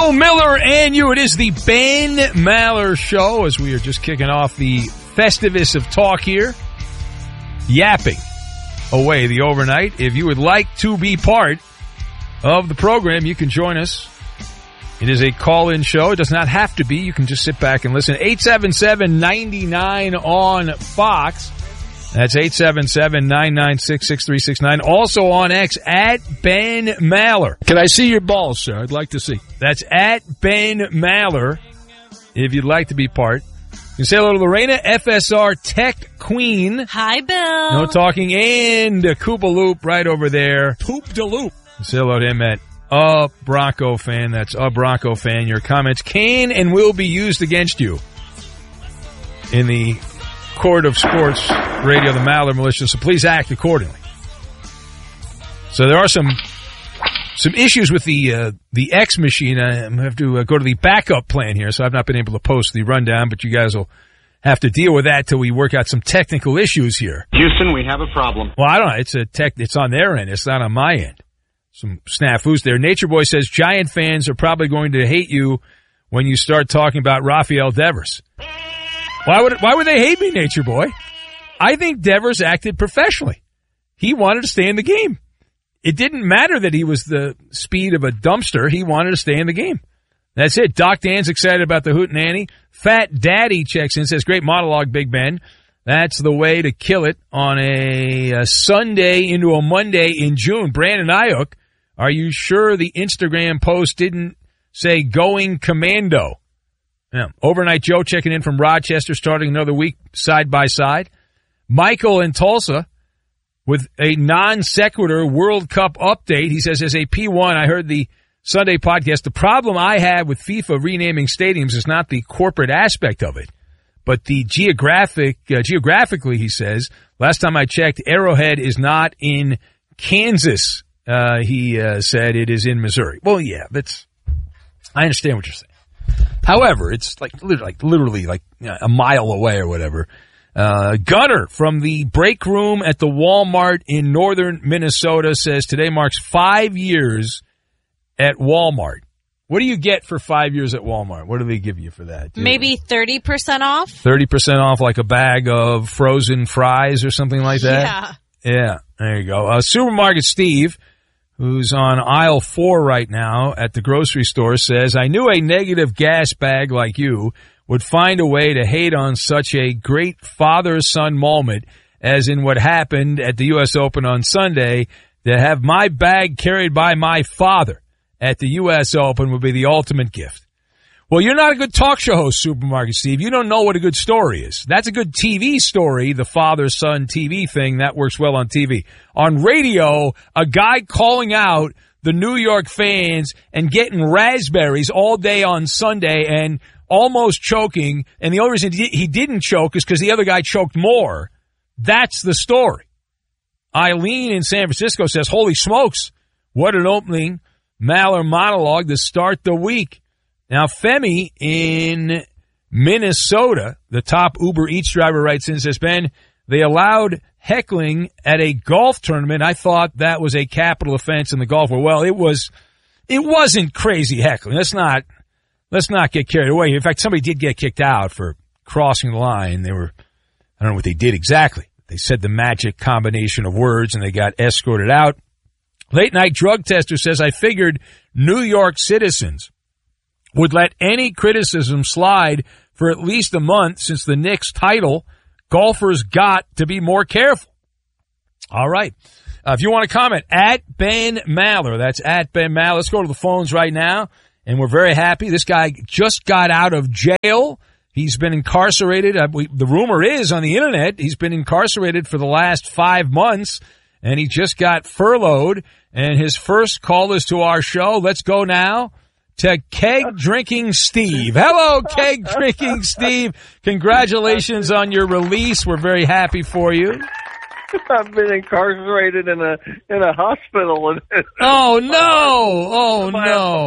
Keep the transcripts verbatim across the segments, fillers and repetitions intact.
Bill Miller and you. It is the Ben Maller Show as we are just kicking off the Festivus of talk here. Yapping away the overnight. If you would like to be part of the program, you can join us. It is a call-in show. It does not have to be. You can just sit back and listen. eight seven seven, nine nine on Fox. That's eight seven seven, nine nine six, six three six nine. Also on X, at Ben Maller. Can I see your balls, sir? I'd like to see. That's at Ben Maller, if you'd like to be part. You can say hello to Lorena, F S R Tech Queen. Hi, Bill. No talking, and Koopa Loop right over there. Poop de loop. Say hello to him at a Bronco fan. That's a Bronco fan. Your comments can and will be used against you in the Court of Sports Radio, the Maller Militia, so please act accordingly. So there are some some issues with the uh, the X machine. I have to uh, go to the backup plan here, so I've not been able to post the rundown, but you guys will have to deal with that till we work out some technical issues here. Houston, we have a problem. Well, I don't know. It's a tech. It's on their end. It's not on my end. Some snafus there. Nature Boy says Giant fans are probably going to hate you when you start talking about Rafael Devers. Why would why would they hate me, Nature Boy? I think Devers acted professionally. He wanted to stay in the game. It didn't matter that he was the speed of a dumpster. He wanted to stay in the game. That's it. Doc Dan's excited about the Hootenanny. Fat Daddy checks in, says, great monologue, Big Ben. That's the way to kill it on a, a Sunday into a Monday in June. Brandon Ayuk, are you sure the Instagram post didn't say going commando? Yeah. Overnight Joe checking in from Rochester, starting another week side by side. Michael in Tulsa with a non sequitur World Cup update. He says, as a P one, I heard the Sunday podcast. The problem I have with FIFA renaming stadiums is not the corporate aspect of it, but the geographic, uh, geographically, he says. Last time I checked, Arrowhead is not in Kansas. Uh, he uh, said it is in Missouri. Well, yeah, that's, I understand what you're saying. However, it's like literally, like, literally like you know, a mile away or whatever. Uh, Gunner from the break room at the Walmart in northern Minnesota says today marks five years at Walmart. What do you get for five years at Walmart? What do they give you for that? Do Maybe thirty percent off? thirty percent off, like a bag of frozen fries or something like that? Yeah. Yeah, there you go. Uh, Supermarket Steve, who's on aisle four right now at the grocery store, says, I knew a negative gas bag like you would find a way to hate on such a great father-son moment as in what happened at the U S Open on Sunday. To have my bag carried by my father at the U S Open would be the ultimate gift. Well, you're not a good talk show host, Supermarket Steve. You don't know what a good story is. That's a good T V story, the father-son T V thing. That works well on T V. On radio, a guy calling out the New York fans and getting raspberries all day on Sunday and almost choking, and the only reason he didn't choke is because the other guy choked more. That's the story. Eileen in San Francisco says, holy smokes, what an opening Maller monologue to start the week. Now, Femi in Minnesota, the top Uber Eats driver, writes in and says, Ben, they allowed heckling at a golf tournament. I thought that was a capital offense in the golf world. Well, it was, it wasn't crazy heckling. Let's not, let's not get carried away. In fact, somebody did get kicked out for crossing the line. They were, I don't know what they did exactly. They said the magic combination of words and they got escorted out. Late night drug tester says, I figured New York citizens would let any criticism slide for at least a month since the Knicks title. Golfers got to be more careful. All right. Uh, if you want to comment, at Ben Maller, that's at Ben Maller. Let's go to the phones right now, and we're very happy. This guy just got out of jail. He's been incarcerated. Uh, we, the rumor is on the internet he's been incarcerated for the last five months, and he just got furloughed. And his first call is to our show. Let's go now to Keg Drinking Steve. Hello, Keg Drinking Steve. Congratulations on your release. We're very happy for you. I've been incarcerated in a in a hospital. Oh no! Oh no!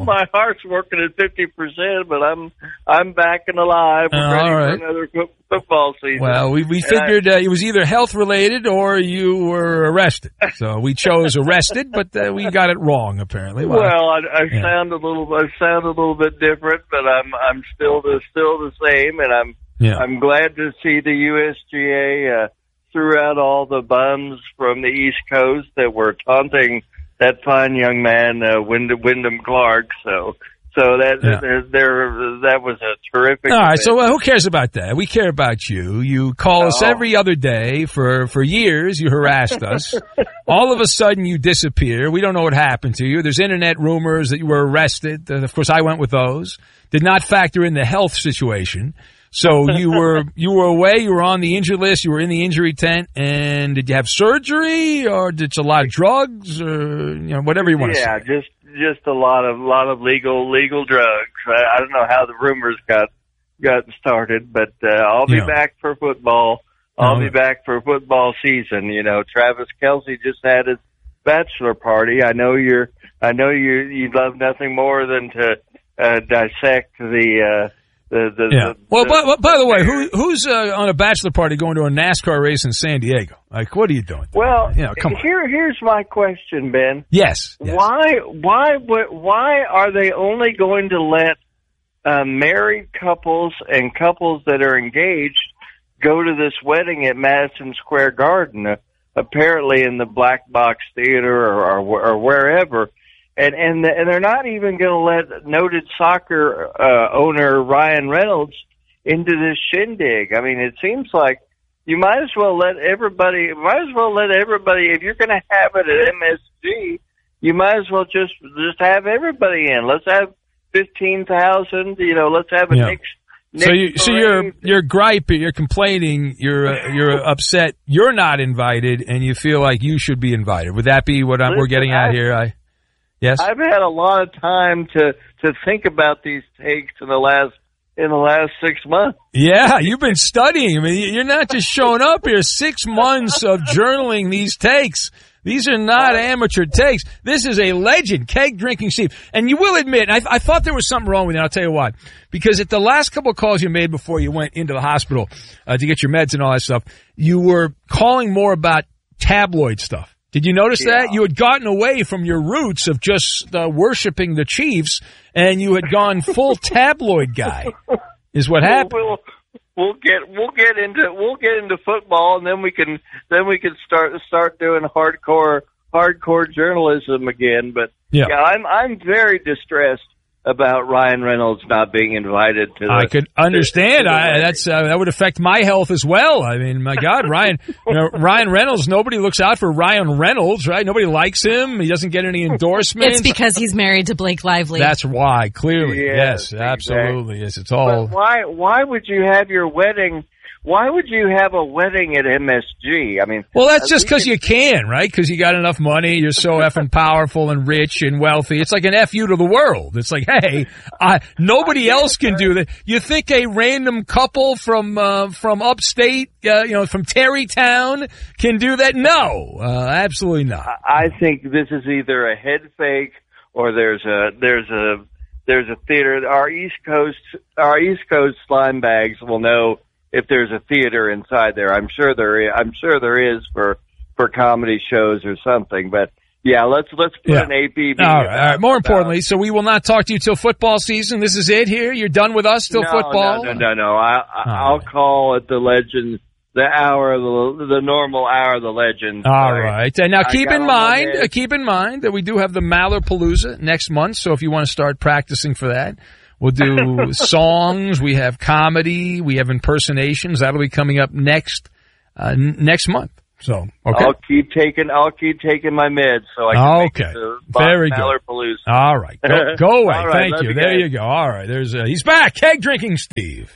Oh. my heart's working at fifty percent, but I'm I'm back and alive. We're Uh, ready all right. for another fo- football season. Well, we we And figured uh, it was either health related or you were arrested. So we chose arrested, but uh, we got it wrong apparently. I, Well, well, I, I yeah. sound a little I sound a little bit different, but I'm I'm still the still the same, and I'm yeah. I'm glad to see the U S G A uh, threw out all the bums from the East Coast that were taunting that fine young man, uh, Wyndham, Wyndham Clark. So, so that Yeah. there, there, that was a terrific. All right, event. so uh, who cares about that? We care about you. You call us Oh. every other day for, for years. You harassed us. All of a sudden, you disappear. We don't know what happened to you. There's internet rumors that you were arrested. And of course, I went with those. Did not factor in the health situation. So you were you were away. You were on the injured list. You were in the injury tent. And did you have surgery, or did you a lot of drugs, or you know whatever you want to yeah, say? just just a lot of lot of legal legal drugs. I, I don't know how the rumors got got started, but uh, I'll be Yeah. back for football. I'll Oh. be back for football season. You know, Travis Kelce just had his bachelor party. I know you're. I know you. You love nothing more than to uh, dissect the. Uh, the, the, Yeah. the Well, the, by, by, by the way, who, who's uh, on a bachelor party going to a NASCAR race in San Diego? Like, what are you doing? Well, You know, come on. here here's my question, Ben. Yes. yes. Why why would- why are they only going to let uh, married couples and couples that are engaged go to this wedding at Madison Square Garden, uh, apparently in the Black Box Theater or or, or wherever, and and and they're not even going to let noted soccer uh, owner Ryan Reynolds into this shindig? I mean, it seems like you might as well let everybody. Might as well let everybody. If you're going to have it at M S G, you might as well just just have everybody in. Let's have fifteen thousand. You know, let's have a Yeah. Knicks. So you, Knicks so you're parade. you're griping, you're complaining, you're uh, you're upset, you're not invited, and you feel like you should be invited. Would that be what I'm, we're Listen, getting at I- here? I yes. I've had a lot of time to to think about these takes in the last in the last six months. Yeah, you've been studying. I mean, you're not just showing up here. Six months of journaling these takes. These are not amateur takes. This is a legend, Keg Drinking Steve. And you will admit, I, I thought there was something wrong with it. I'll tell you why. Because at the last couple of calls you made before you went into the hospital uh, to get your meds and all that stuff, you were calling more about tabloid stuff. Did you notice Yeah. that? You had gotten away from your roots of just uh, worshiping the Chiefs, and you had gone full tabloid guy, is what happened. We'll, we'll get we'll get into we'll get into football, and then we can then we can start start doing hardcore hardcore journalism again. But Yeah. yeah, I'm I'm very distressed about Ryan Reynolds not being invited to. The, I could understand. to the I, wedding. that's uh, that would affect my health as well. I mean, my God, Ryan, you know, Ryan Reynolds. Nobody looks out for Ryan Reynolds, right? Nobody likes him. He doesn't get any endorsements. It's because he's married to Blake Lively. That's why. Clearly, Yes, yes, absolutely, yes. It's all. But why why would you have your wedding? Why would you have a wedding at M S G? I mean, Well, that's uh, just we because can- you can, right? Because you got enough money. You're so effing powerful and rich and wealthy. It's like an F you to the world. It's like, hey, I, nobody else can do that. You think a random couple from uh, from upstate, uh, you know, from Terrytown can do that? No, uh, absolutely not. I think this is either a head fake or there's a there's a there's a theater. Our East Coast our East Coast slime bags will know if there's a theater inside there. I'm sure there is. I'm sure there is for for comedy shows or something. But yeah, let's let's put Yeah. an A P B. All right, all right. More about- importantly, so we will not talk to you till football season. This is it here. You're done with us till no, football. No, no, no, no. I, I, All I'll right. call at the Legends the hour, the the normal hour of the Legends. All Sorry. right. And now I keep got in on my mind, head. uh, keep in mind that we do have the Mallerpalooza next month. So if you want to start practicing for that, we'll do songs. We have comedy. We have impersonations. That'll be coming up next uh, n- next month. So okay. I'll keep taking I'll keep taking my meds so I can make Okay. it to Very good. Mallerpalooza. All right. Go, go away. All right, Thank love you. you There guys. you go. All right. There's uh, he's back. Keg Drinking Steve.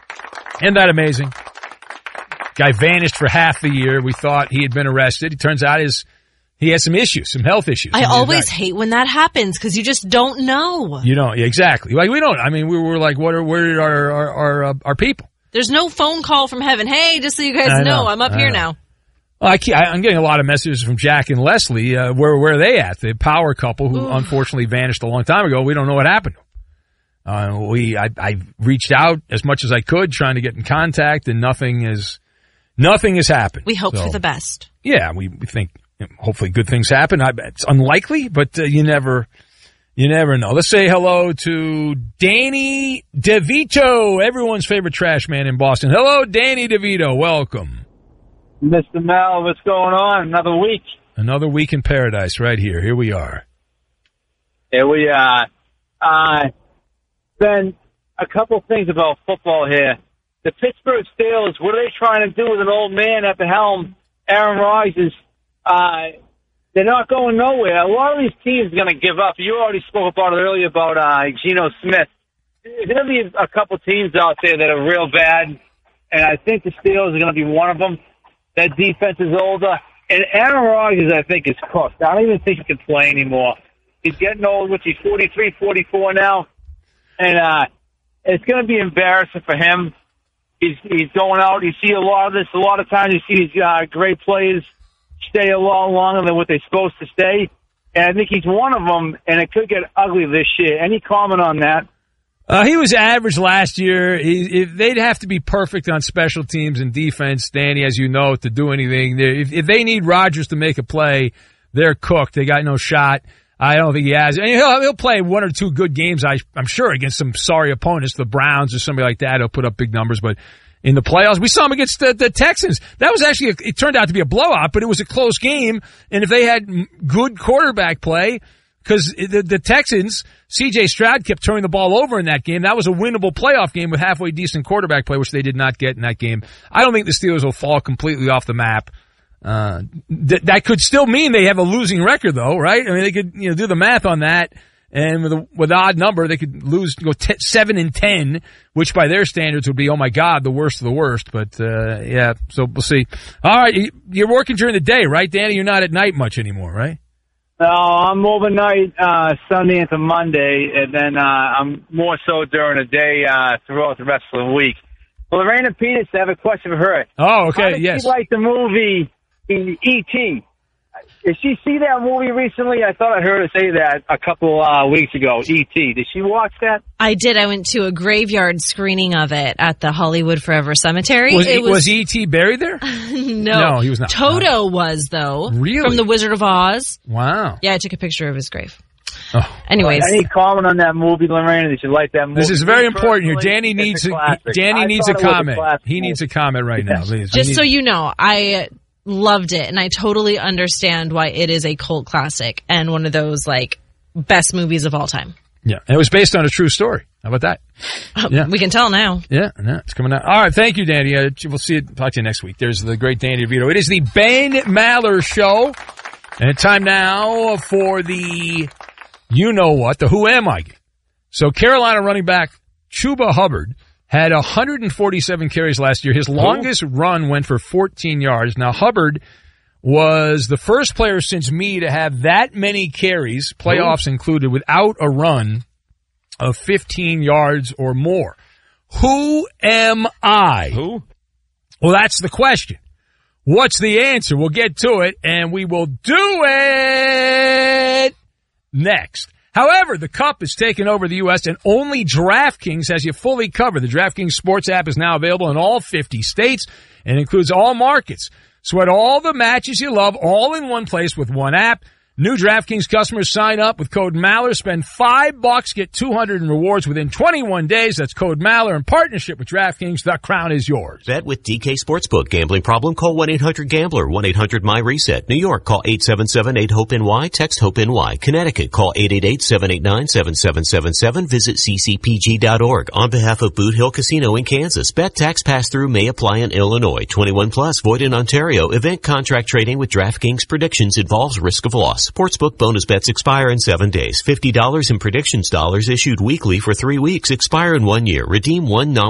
Isn't that amazing? Guy vanished for half the year. We thought he had been arrested. It turns out his he has some issues, some health issues. I And always he's hate when that happens because you just don't know. You don't yeah, exactly. Like we don't. I mean, we were like, what are where are our our, uh, our people? There's no phone call from heaven. Hey, just so you guys I know, know, I'm up I here know. now. Well, I keep, I, I'm getting a lot of messages from Jack and Leslie. Uh, where where are they at? The power couple who Ooh. unfortunately vanished a long time ago. We don't know what happened. Uh, we I, I reached out as much as I could, trying to get in contact, and nothing is nothing has happened. We hope So, for the best. Yeah, we, we think you know, hopefully good things happen. I, it's unlikely, but uh, you never you never know. Let's say hello to Danny DeVito, everyone's favorite trash man in Boston. Hello, Danny DeVito. Welcome. Mister Mel, what's going on? Another week. Another week in paradise right here. Here we are. Here we are. Uh, Ben, a couple things about football here. The Pittsburgh Steelers, what are they trying to do with an old man at the helm? Aaron Rodgers, uh, they're not going nowhere. A lot of these teams are going to give up. You already spoke about it earlier about uh, Geno Smith. There's going to be a couple teams out there that are real bad, and I think the Steelers are going to be one of them. That defense is older. And Aaron Rodgers, I think, is cooked. I don't even think he can play anymore. He's getting old, which he's forty-three, forty-four now. And uh, it's going to be embarrassing for him. He's he's going out. You see a lot of this. A lot of times you see these uh, great players stay a lot longer than what they're supposed to stay. And I think he's one of them, and it could get ugly this year. Any comment on that? Uh, he was average last year. He, if they'd have to be perfect on special teams and defense, Danny, as you know, to do anything. If, if they need Rodgers to make a play, they're cooked. They got no shot. I don't think he has. And he'll, he'll play one or two good games, I, I'm sure, against some sorry opponents, the Browns or somebody like that. He'll put up big numbers. But in the playoffs, we saw him against the, the Texans. That was actually, a, it turned out to be a blowout, but it was a close game. And if they had good quarterback play, because the, the Texans, C J Stroud kept turning the ball over in that game. That was a winnable playoff game with halfway decent quarterback play, which they did not get in that game. I don't think the Steelers will fall completely off the map. Uh, th- that could still mean they have a losing record, though, right? I mean, they could, you know, do the math on that, and with a, with an odd number, they could lose, go t- seven and ten, which by their standards would be, oh my God, the worst of the worst. But uh, yeah, so we'll see. All right, you're working during the day, right, Danny? You're not at night much anymore, right? No, I'm overnight uh, Sunday into Monday, and then uh, I'm more so during the day uh, throughout the rest of the week. Well, Lorena Peters, I have a question for her. Oh, okay, How did yes. she like the movie E T? Did she see that movie recently? I thought I heard her say that a couple uh, weeks ago, E T. Did she watch that? I did. I went to a graveyard screening of it at the Hollywood Forever Cemetery. Was, it was, was E T buried there? no. No, he was not. Toto No. was, though. Really? From The Wizard of Oz. Wow. Yeah, I took a picture of his grave. Oh. Anyways. Any comment on that movie, Lorena? Did you like that movie? This is very important here. Personally, Danny it's needs a, classic. Danny I needs a thought it was comment. classic He movie. needs a comment right now, please. Just He so needs- you know, I loved it, and I totally understand why it is a cult classic and one of those, like, best movies of all time. Yeah, and it was based on a true story. How about that? Yeah. We can tell now. Yeah, no, it's coming out. All right, thank you, Danny. Uh, we'll see you. Talk to you next week. There's the great Danny DeVito. It is the Ben Maller Show, and it's time now for the you know what, the Who Am I game. So Carolina running back Chuba Hubbard had one hundred forty-seven carries last year. His longest run went for fourteen yards. Now, Hubbard was the first player since me to have that many carries, playoffs included, without a run of fifteen yards or more. Who am I? Who? Well, that's the question. What's the answer? We'll get to it, and we will do it next. However, the Cup is taking over the U S, and only DraftKings has you fully covered. The DraftKings Sports app is now available in all fifty states and includes all markets. Sweat all the matches you love all in one place with one app. New DraftKings customers sign up with code Maller, spend five bucks, get two hundred in rewards within twenty-one days. That's code Maller in partnership with DraftKings. The crown is yours. Bet with D K Sportsbook. Gambling problem? Call one eight hundred gambler. one eight hundred my reset. New York, call eight seven seven eight hope N Y. Text HOPE-NY. Connecticut, call eight eight eight seven eight nine seven seven seven seven. Visit c c p g dot org. On behalf of Boot Hill Casino in Kansas, bet tax pass-through may apply in Illinois. twenty-one plus, void in Ontario. Event contract trading with DraftKings predictions involves risk of loss. Sportsbook bonus bets expire in seven days. fifty dollars in predictions dollars issued weekly for three weeks. Expire in one year. Redeem one non